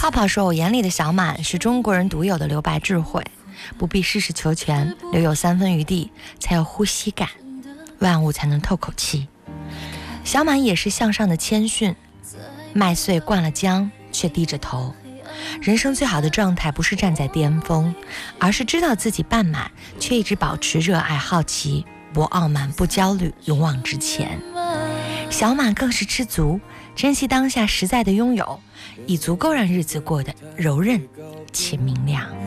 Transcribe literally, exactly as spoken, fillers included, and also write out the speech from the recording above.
泡泡说，我眼里的小满是中国人独有的留白智慧，不必事事求全，留有三分余地，才有呼吸感，万物才能透口气。小满也是向上的谦逊，麦穗灌了浆，却低着头。人生最好的状态不是站在巅峰，而是知道自己半满，却一直保持热爱好奇，不傲慢不焦虑，勇往直前。小满更是知足，珍惜当下实在的拥有，已足够让日子过得柔韧且明亮。